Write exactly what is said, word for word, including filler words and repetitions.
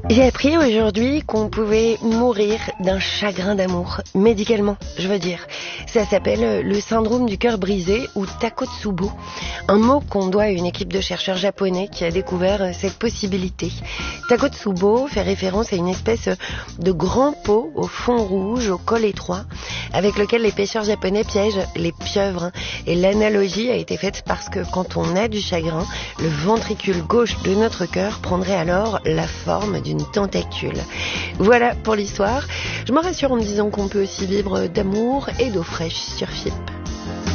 J'ai appris aujourd'hui qu'on pouvait mourir d'un chagrin d'amour, médicalement, je veux dire. Ça s'appelle le syndrome du cœur brisé ou takotsubo, un mot qu'on doit à une équipe de chercheurs japonais qui a découvert cette possibilité. Takotsubo fait référence à une espèce de grand pot au fond rouge, au col étroit, avec lequel les pêcheurs japonais piègent les pieuvres. Et l'analogie a été faite parce que quand on a du chagrin, le ventricule gauche de notre cœur prendrait alors la forme d'une tentacule. Voilà pour l'histoire. Je me rassure en me disant qu'on peut aussi vivre d'amour et d'eau fraîche sur F I P.